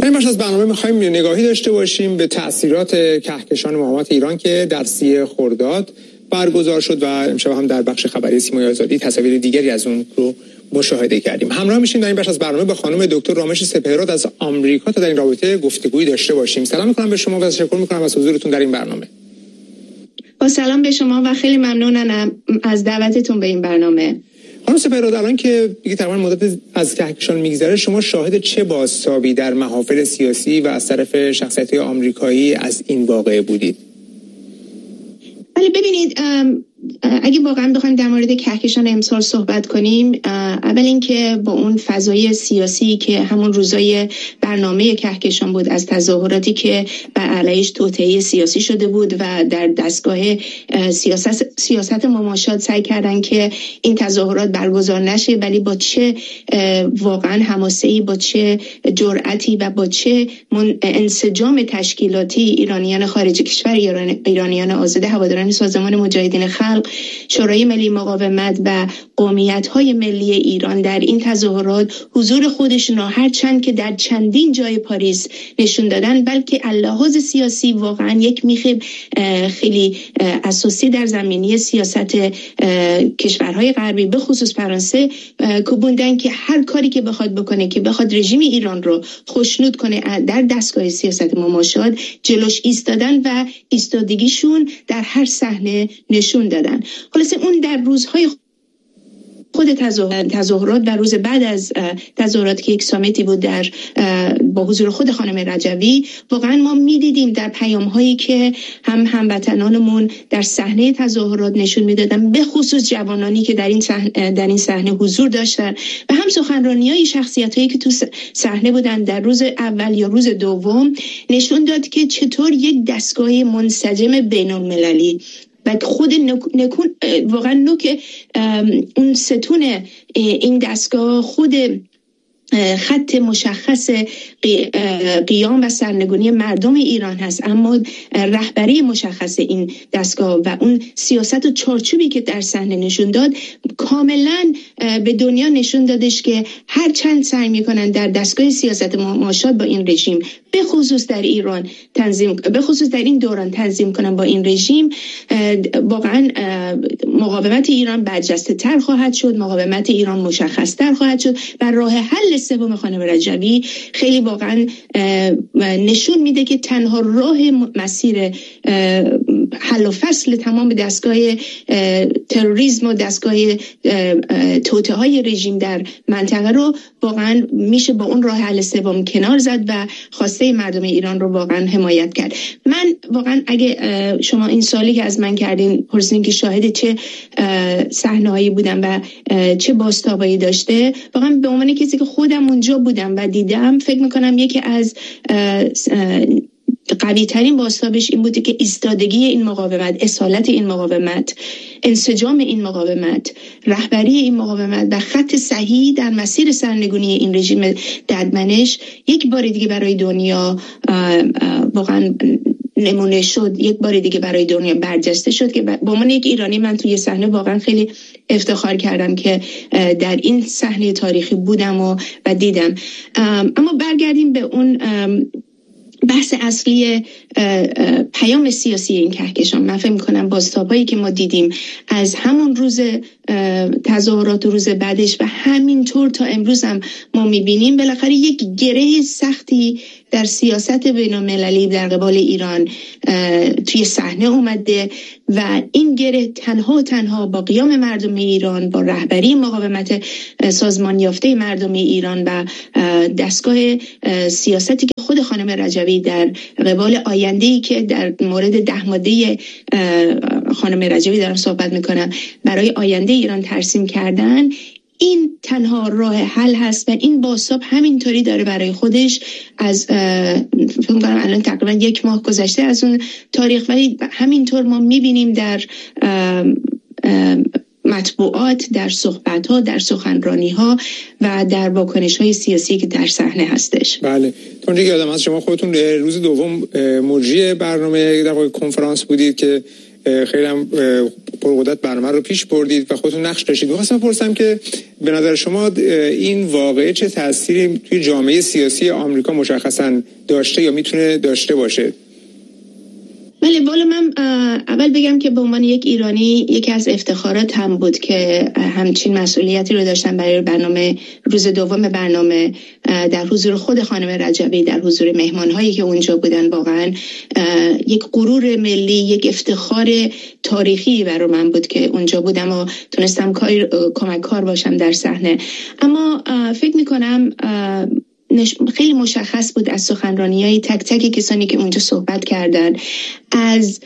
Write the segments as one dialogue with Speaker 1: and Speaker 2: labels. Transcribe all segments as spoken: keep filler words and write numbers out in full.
Speaker 1: این بخش از برنامه می‌خوایم نگاهی داشته باشیم به تأثیرات کهکشان مقاومت ایران که در سی خرداد برگزار شد و امشب هم در بخش خبری سیمای آزادی تصاویر دیگری از اون رو مشاهده کردیم. همراه میشیم در این بخش از برنامه با خانم دکتر رامش سپهراد از آمریکا تا در این رابطه گفتگویی داشته باشیم. سلام می‌کنم به شما و تشکر می‌کنم از حضورتون در این برنامه.
Speaker 2: با سلام به شما و خیلی ممنونم از دعوتتون به این برنامه.
Speaker 1: خانم سپهراد، الان که دیگه تقریبا مدت از کهکشان میگذره، شما شاهد چه بازتابی در محافل سیاسی و از طرف شخصیت‌های آمریکایی از این واقعه بودید؟
Speaker 2: ولی ببینید، اگه واقعا بخوایم در مورد کهکشان امسال صحبت کنیم، اول اینکه با اون فضای سیاسی که همون روزای برنامه کهکشان بود، از تظاهراتی که بر علیهش توطئه سیاسی شده بود و در دستگاه سیاست سیاست مماشات سعی کردن که این تظاهرات برگزار نشه، ولی با چه واقعا حماسه‌ای، با چه جرأتی و با چه انسجام تشکیلاتی ایرانیان خارج کشور، ایرانیان آزاده، هواداران سازمان مجاهدین خلق، شورای ملی مقاومت و قومیت‌های ملی ایران در این تظاهرات حضور خودشون را هر چند که در چندین جای پاریس نشون دادن، بلکه لحاظ سیاسی واقعا یک میخ خیلی اساسی در زمینه سیاست کشورهای غربی به خصوص فرانسه کوبوندن که هر کاری که بخواد بکنه که بخواد رژیم ایران رو خوشنود کنه در دستگاه سیاست مماشات جلوش ایستادن و ایستادگیشون در هر صحنه نشون دادن. خلاصه اون در روزهای خود تظاهرات و روز بعد از تظاهرات که یک سامیتی بود در با حضور خود خانم رجوی، واقعا ما میدیدیم در پیام هایی که هم هموطنانمون در صحنه تظاهرات نشون میدادن، به خصوص جوانانی که در این صحنه در این صحنه حضور داشتن و هم سخنرانی‌های شخصیتایی که تو صحنه بودن در روز اول یا روز دوم، نشون داد که چطور یک دستگاه منسجم بین‌المللی و خود نکون واقعا نوک اون ستون این دستگاه خود خط مشخص قیام و سرنگونی مردم ایران هست، اما رهبری مشخص این دستگاه و اون سیاست و چارچوبی که در صحنه نشون داد کاملا به دنیا نشون دادش که هر چند سعی میکنن در دستگاه سیاست مماشات با این رژیم، به خصوص در ایران تنظیم به خصوص در این دوران تنظیم کنن با این رژیم، واقعا مقاومت ایران برجسته تر خواهد شد، مقاومت ایران مشخص تر خواهد شد و راه حل سوم خانم رجوی خیلی واقعا نشون میده که تنها راه مسیر حل و فصل تمام دستگاه تروریسم و دستگاه توطئه های رژیم در منطقه رو واقعا میشه با اون راه حل سوم کنار زد و خواسته مردم ایران رو واقعا حمایت کرد. من واقعا اگه شما این سوالی که از من کردین پرسیدین که شاهد چه صحنه‌هایی بودم و چه بازتابایی داشته، واقعا به عنوان کسی که خودم اونجا بودم و دیدم، فکر میکنم یکی از قوی ترین بازتابش این بوده که ایستادگی این مقاومت، اصالت این مقاومت، انسجام این مقاومت، رهبری این مقاومت و خط صحیح در مسیر سرنگونی این رژیم ددمنش یک بار دیگه برای دنیا واقعا نمونه شد، یک بار دیگه برای دنیا برجسته شد که به عنوان یک ایرانی من توی صحنه واقعا خیلی افتخار کردم که در این صحنه تاریخی بودم و, و دیدم. اما برگردیم به اون بحث اصلی پیام سیاسی این کهکشان. من فکر می‌کنم بازتابایی که ما دیدیم از همون روز تظاهرات و روز بعدش و همینطور تا امروز هم ما می‌بینیم بالاخره یک گره سختی در سیاست بین‌المللی در قبال ایران توی صحنه اومده و این گره تنها تنها با قیام مردم ایران، با رهبری مقاومت سازمان یافته مردم ایران و دستگاه سیاستی که خود خانم رجوی در قبال آینده‌ای که در مورد ده ماده خانم رجوی دارم صحبت میکنم برای آینده ایران ترسیم کردن، این تنها راه حل هست و این بازتاب همینطوری داره برای خودش از فکر می‌کنم الان تقریبا یک ماه گذشته از اون تاریخ، ولی همینطور ما می‌بینیم در مطبوعات، در صحبت‌ها، در سخنرانی‌ها و در واکنش‌های سیاسی که در صحنه هستش.
Speaker 1: بله، تا اونجایی که یادم هست شما خودتون روز دوم مجری برنامه در واقع کنفرانس بودید که خیلی هم پرقدرت برنامه رو پیش بردید و خودتون نقش داشتید. می‌خواستم بپرسم که به نظر شما این واقعه چه تأثیری توی جامعه سیاسی آمریکا مشخصاً داشته یا میتونه داشته باشه؟
Speaker 2: بله، بالا من اول بگم که به عنوان یک ایرانی یکی از افتخارات هم بود که همچین مسئولیتی رو داشتم برای برنامه روز دوم برنامه در حضور خود خانم رجبی، در حضور مهمان‌هایی که اونجا بودن. واقعا یک غرور ملی، یک افتخار تاریخی برای من بود که اونجا بودم و تونستم کمک کار باشم در صحنه. اما فکر می‌کنم خیلی مشخص بود از سخنرانی‌های تک تک کسانی که اونجا صحبت کردن، از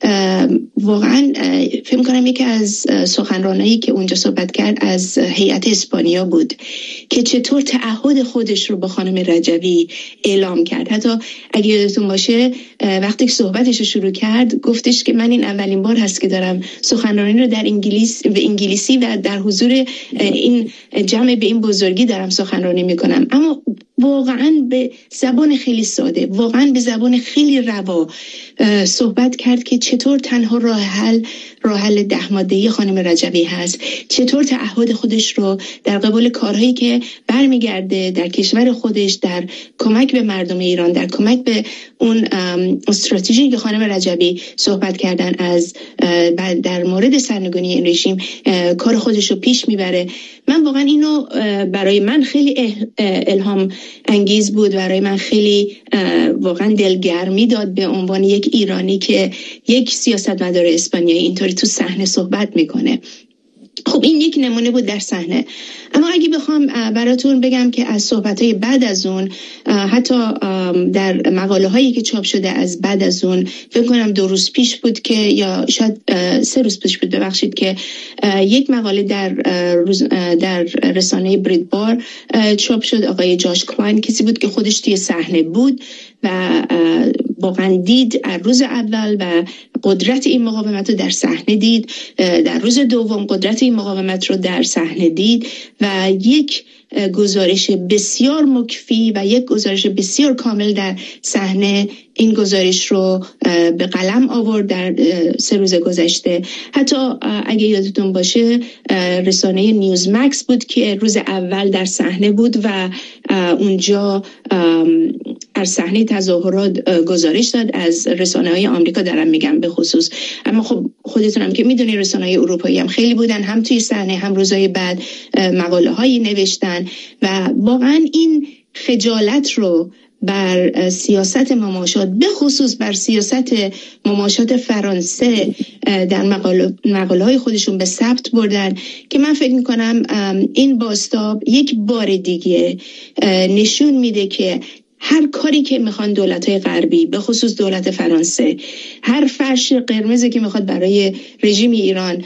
Speaker 2: واقعا فکر کنم یکی از سخنرانایی که اونجا صحبت کرد از هیئت اسپانیا بود که چطور تعهد خودش رو با خانم رجبی اعلام کرد. حتی اگه یادتون باشه وقتی که صحبتش رو شروع کرد گفتش که من این اولین بار هست که دارم سخنرانی رو در انگلیس به انگلیسی و در حضور این جمع به این بزرگی دارم سخنرانی میکنم. اما واقعا به زبان خیلی ساده، واقعا به زبان خیلی روا صحبت کرد که چطور تنها راه حل راه حل ده ماده‌ای خانم رجبی هست، چطور تعهد خودش رو در قبال کارهایی که برمیگرده در کشور خودش، در کمک به مردم ایران، در کمک به اون استراتژی که خانم رجبی صحبت کردن از در مورد سرنگونی این رژیم کار خودش رو پیش میبره. من واقعا اینو برای من خیلی الهام انگیز بود، برای من خیلی واقعا دلگرمی داد به عنوان یک ایرانی که یک سیاستمدار اسپانیایی اینطوری تو صحنه صحبت میکنه. خب این یک نمونه بود در صحنه. اما اگه بخوام براتون بگم که از صحبت‌های بعد از اون، حتی در مقاله هایی که چاپ شده از بعد از اون، فکر کنم دو روز پیش بود که یا شاید سه روز پیش بود ببخشید که یک مقاله در در رسانه بریدبار چاپ شد. آقای جاش کلاین کسی بود که خودش توی صحنه بود و واقعا دید از روز اول و قدرت این مقاومت رو در صحنه دید، در روز دوم قدرت این مقاومت رو در صحنه دید و یک گزارش بسیار مکفی و یک گزارش بسیار کامل در صحنه این گزارش رو به قلم آورد در سه روز گذشته. حتی اگه یادتون باشه رسانه نیوز مکس بود که روز اول در صحنه بود و اونجا از صحنه تظاهرات گزارش داد. از رسانه های آمریکا دارم میگم به خصوص، اما خب خودتون هم که میدونی رسانه های اروپایی هم خیلی بودن، هم توی صحنه هم روزهای بعد مقاله هایی نوشتن و واقعا این خجالت رو بر سیاست مماشات، به خصوص بر سیاست مماشات فرانسه در مقاله مقاله‌های خودشون به ثبت بردن که من فکر میکنم این بازتاب یک بار دیگه نشون میده که هر کاری که میخوان دولت‌های غربی، به خصوص دولت فرانسه، هر فرش قرمزی که میخواد برای رژیم ایران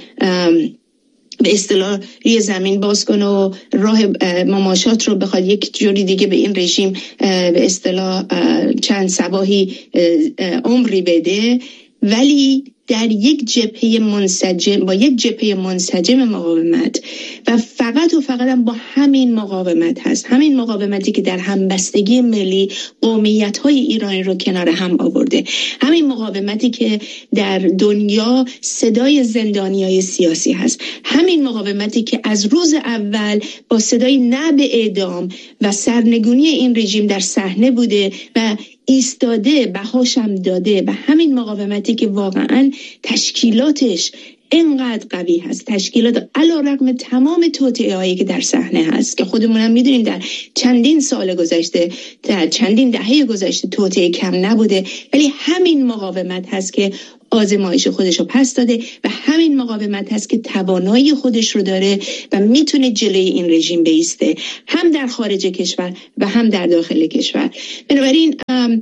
Speaker 2: به اصطلاح روی زمین باز کنه و راه مماشات رو بخواد یک جوری دیگه به این رژیم به اصطلاح چند صباحی عمری بده، ولی در یک جبهه منسجم با یک جبهه منسجم مقاومت و فقط و فقط هم با همین مقاومت هست، همین مقاومتی که در همبستگی ملی قومیت‌های ایرانی رو کنار هم آورده، همین مقاومتی که در دنیا صدای زندانیای سیاسی هست، همین مقاومتی که از روز اول با صدای نه به اعدام و سرنگونی این رژیم در صحنه بوده و ایستاده، بهاشم داده، و همین مقاومتی که واقعاً تشکیلاتش اینقدر قوی هست، تشکیلات علیرغم تمام توطئه‌هایی که در صحنه هست که خودمون هم میدونیم در چندین سال گذشته، در چندین دهه گذشته توطئه کم نبوده، ولی همین مقاومت هست که آزمایش خودش رو پس داده و همین مقاومت هست که توانایی خودش رو داره و میتونه جلوی این رژیم بایسته، هم در خارج کشور و هم در داخل کشور. بنابراین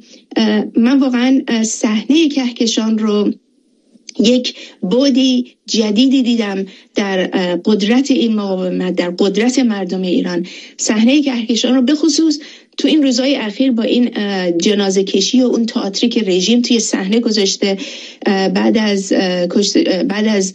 Speaker 2: من واقعا صحنه کهکشان رو یک بعدی جدیدی دیدم در قدرت این مقاومت، در قدرت مردم ایران. صحنه کهکشان رو به خصوص تو این روزهای اخیر با این جنازه کشی و اون تئاتری که رژیم توی صحنه گذاشته بعد از بعد از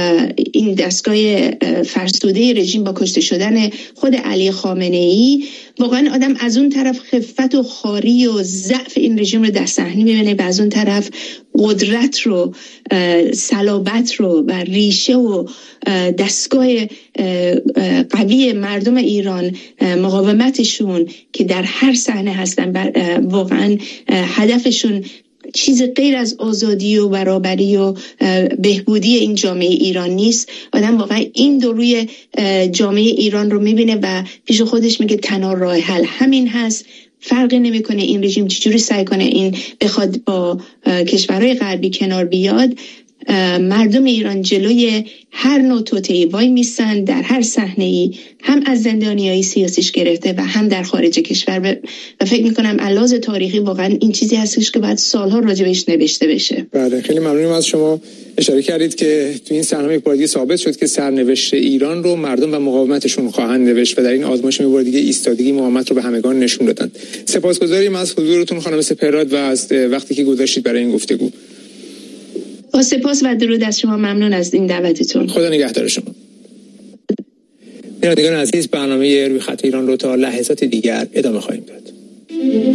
Speaker 2: این دستگاه فرسوده رژیم با کشته شدن خود علی خامنه‌ای، واقعا آدم از اون طرف خفت و خاری و ضعف این رژیم رو در صحنه میبینه و از اون طرف قدرت رو، صلابت رو و ریشه و دستگاه قوی مردم ایران، مقاومتشون که در هر صحنه هستن، واقعا هدفشون چیز غیر از آزادی و برابری و بهبودی این جامعه ایران نیست. آدم واقعا این دو روی جامعه ایران رو میبینه و پیش خودش میگه تنها راه حل همین هست. فرقی نمیکنه این رژیم چجوری سعی کنه این بخواد با کشورهای غربی کنار بیاد. مردم ایران جلوی هر نوع توطئه‌ای وای میستن در هر صحنه‌ای، هم از زندانیای سیاسیش گرفته و هم در خارج کشور، و فکر میکنم علاوه تاریخی واقعا این چیزی هستش که بعد سالها راجبش نوشته بشه.
Speaker 1: بله، خیلی ممنونم از شما. اشاره کردید که تو این صحنه یک بار دیگه ثابت شد که سرنوشت ایران رو مردم و مقاومتشون خواهند نوشت و در این آزمایش یک بار دیگه ایستادگی مقاومت رو به همگان نشون دادن. سپاسگزاریم از حضورتون خانم سپهراد و از وقتی که گذاشتید برای این گفتگو.
Speaker 2: با سپاس و درود از شما، ممنون از این دعوتتون.
Speaker 1: خدا نگهدار شما. بینندگان عزیز، برنامه روی خط ایران رو تا لحظات دیگر ادامه خواهیم داد.